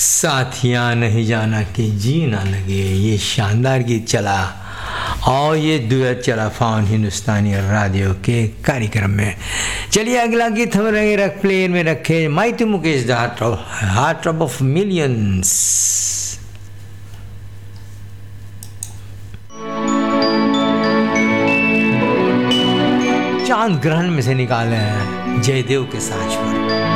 साथिया नहीं जाना कि जी ना लगे, ये शानदार गीत चला और ये दुएट चला फाउन हिंदुस्तानी रेडियो के कार्यक्रम में। चलिए अगला गीत हम प्लेयर में रखे mighty Mukesh the heart of millions. चांद ग्रहण में से निकाले हैं जयदेव के साज पर।